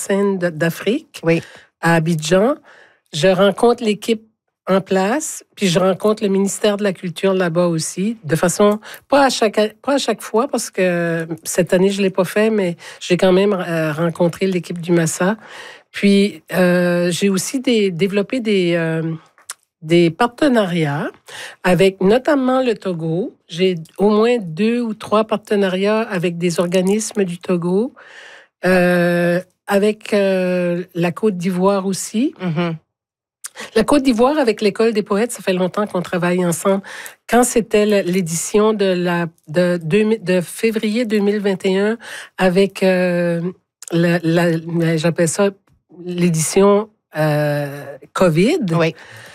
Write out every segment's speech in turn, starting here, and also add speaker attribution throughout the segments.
Speaker 1: scène d'Afrique,
Speaker 2: Oui.
Speaker 1: à Abidjan. Je rencontre l'équipe en place, puis je rencontre le ministère de la Culture là-bas aussi, de façon, pas à chaque fois, parce que cette année, je ne l'ai pas fait, mais j'ai quand même rencontré l'équipe du Massa. Puis, j'ai aussi développé des partenariats avec notamment le Togo. J'ai au moins 2 ou 3 partenariats avec des organismes du Togo, avec la Côte d'Ivoire aussi.
Speaker 2: Mm-hmm.
Speaker 1: La Côte d'Ivoire, avec l'École des poètes, ça fait longtemps qu'on travaille ensemble. Quand c'était l'édition de février 2021, avec j'appelle ça l'édition COVID.
Speaker 2: Oui.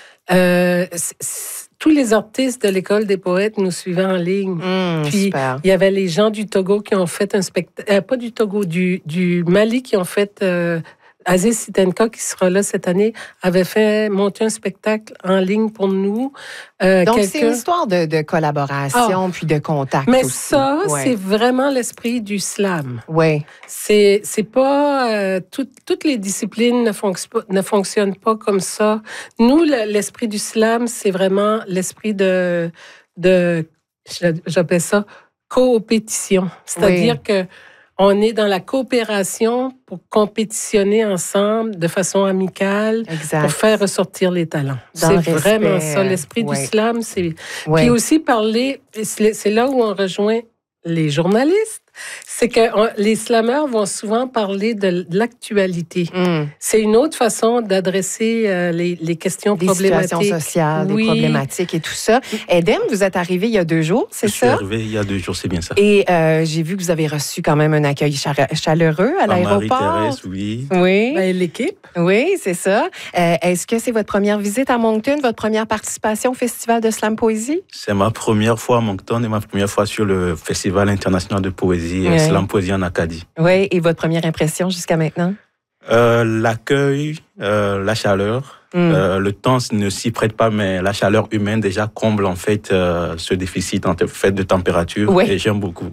Speaker 1: Tous les artistes de l'École des poètes nous suivaient en ligne. Puis,
Speaker 2: super.
Speaker 1: il y avait les gens du Togo qui ont fait un spectacle... pas du Togo, du Mali qui ont fait... Aziz Sitenka, qui sera là cette année, avait fait monter un spectacle en ligne pour nous.
Speaker 2: Donc, c'est une histoire de collaboration puis de contact
Speaker 1: mais
Speaker 2: aussi.
Speaker 1: Ça, c'est vraiment l'esprit du slam.
Speaker 2: Oui.
Speaker 1: C'est pas... toutes les disciplines ne fonctionnent pas comme ça. Nous, l'esprit du slam, c'est vraiment l'esprit de j'appelle ça coopétition. C'est-à-dire que on est dans la coopération pour compétitionner ensemble de façon amicale, pour faire ressortir les talents. C'est vraiment ça, l'esprit du slam. Puis aussi parler, c'est là où on rejoint les journalistes, c'est que les slammeurs vont souvent parler de l'actualité. C'est une autre façon d'adresser les questions problématiques.
Speaker 2: Des situations sociales, des problématiques et tout ça. Edem, vous êtes arrivé il y a 2 jours, c'est ça?
Speaker 3: Je suis arrivé il y a 2 jours, c'est bien ça.
Speaker 2: Et j'ai vu que vous avez reçu quand même un accueil chaleureux à l'aéroport.
Speaker 3: Marie-Thérèse, oui.
Speaker 2: Oui.
Speaker 1: Ben, l'équipe.
Speaker 2: Oui, c'est ça. Est-ce que c'est votre première visite à Moncton, votre première participation au Festival de Slam Poésie?
Speaker 3: C'est ma première fois à Moncton et ma première fois sur le Festival international de poésie, Slam Poésie en Acadie.
Speaker 2: Oui, et votre première impression jusqu'à maintenant?
Speaker 3: L'accueil, la chaleur. Le temps ne s'y prête pas, mais la chaleur humaine déjà comble en fait ce déficit en fait de température. Et j'aime beaucoup.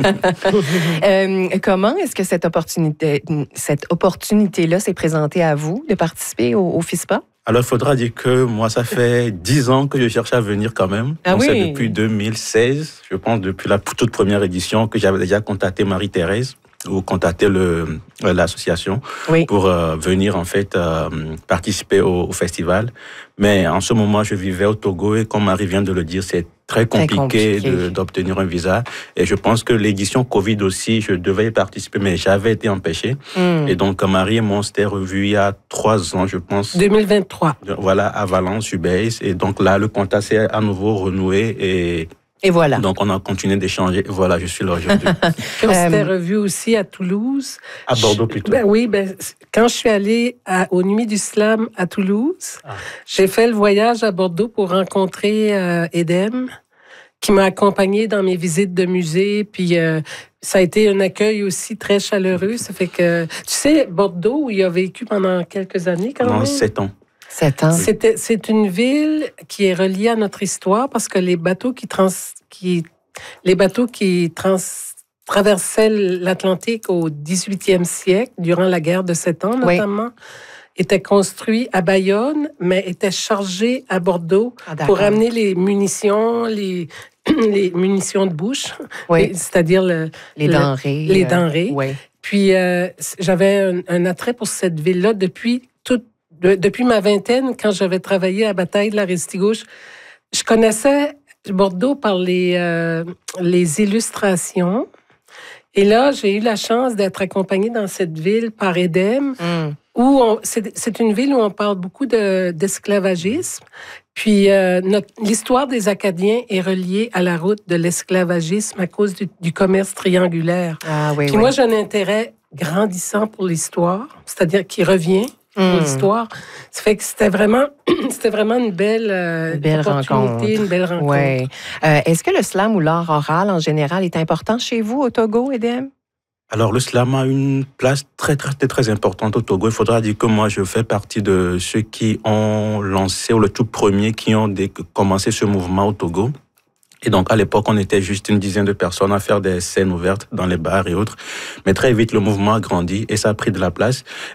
Speaker 2: Comment est-ce que cette opportunité-là s'est présentée à vous de participer au FISPA?
Speaker 3: Alors, il faudra dire que moi, ça fait 10 ans que je cherche à venir quand même.
Speaker 2: Ah oui?
Speaker 3: C'est depuis 2016, je pense, depuis la toute première édition, que j'avais déjà contacté Marie-Thérèse ou contacté l'association pour venir en fait participer au festival. Mais en ce moment, je vivais au Togo et comme Marie vient de le dire, c'est très compliqué d'obtenir un visa. Et je pense que l'édition Covid aussi, je devais y participer, mais j'avais été empêché. Et donc, Marie et moi, on s'était revus il y a 3 ans, je pense.
Speaker 1: 2023.
Speaker 3: Voilà, à Valence, Ubase. Et donc là, le contact s'est à nouveau renoué
Speaker 2: et voilà.
Speaker 3: Donc, on a continué d'échanger. Voilà, je suis là aujourd'hui.
Speaker 1: On s'était revus aussi à Toulouse.
Speaker 3: À Bordeaux plutôt.
Speaker 1: Quand je suis allée aux Nuits du Slam à Toulouse, j'ai fait le voyage à Bordeaux pour rencontrer Edem, qui m'a accompagnée dans mes visites de musée. Puis, ça a été un accueil aussi très chaleureux. Ça fait que, tu sais, Bordeaux, où il a vécu pendant quelques années quand même.
Speaker 3: 7 ans.
Speaker 2: 7 ans.
Speaker 1: C'est une ville qui est reliée à notre histoire parce que les bateaux qui traversaient l'Atlantique au 18e siècle, durant la guerre de 7 ans notamment, étaient construits à Bayonne, mais étaient chargés à Bordeaux pour amener les munitions, les munitions de bouche, c'est-à-dire
Speaker 2: les denrées.
Speaker 1: Les denrées. Puis j'avais un attrait pour cette ville-là depuis ma vingtaine, quand j'avais travaillé à Bataille de la Restigouche. Je connaissais Bordeaux par les illustrations. Et là, j'ai eu la chance d'être accompagnée dans cette ville par Edem, où c'est une ville où on parle beaucoup d'esclavagisme. Puis l'histoire des Acadiens est reliée à la route de l'esclavagisme à cause du commerce triangulaire. Puis moi, j'ai un intérêt grandissant pour l'histoire, c'est-à-dire qui revient pour l'histoire. Ça fait que c'était vraiment une belle opportunité, une belle rencontre.
Speaker 2: Ouais. Est-ce que le slam ou l'art oral en général est important chez vous au Togo, Edem?
Speaker 3: Alors, le slam a une place très, très, très importante au Togo. Il faudra dire que moi, je fais partie de ceux qui ont lancé, ou le tout premier, qui ont commencé ce mouvement au Togo. Et donc, à l'époque, on était juste une dizaine de personnes à faire des scènes ouvertes dans les bars et autres. Mais très vite, le mouvement a grandi et ça a pris de la place.